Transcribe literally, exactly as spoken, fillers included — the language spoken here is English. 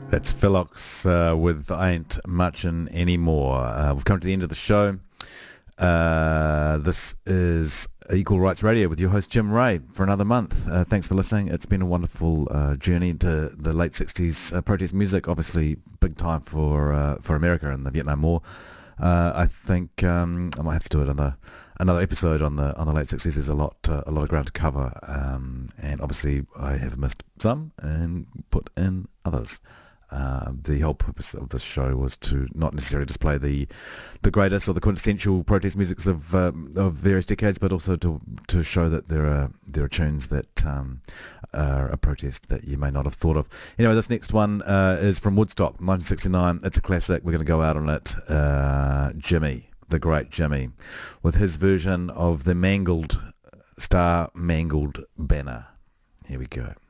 That's Philox uh, with Ain't Muchin' Anymore. Uh, we've come to the end of the show. Uh, this is Equal Rights Radio with your host Jim Ray for another month. Uh, thanks for listening. It's been a wonderful uh, journey into the late sixties uh, protest music. Obviously, big time for uh, for America and the Vietnam War. Uh, I think um, I might have to do another another episode on the on the late sixties. There's a lot uh, a lot of ground to cover, um, and obviously I have missed some and put in others. Uh, the whole purpose of this show was to not necessarily display the the greatest or the quintessential protest musics of um, of various decades, but also to to show that there are there are tunes that um, are a protest that you may not have thought of. Anyway, this next one uh, is from Woodstock, nineteen sixty-nine. It's a classic. We're going to go out on it. Uh, Jimmy, the great Jimmy, with his version of the Mangled Star Mangled Banner. Here we go.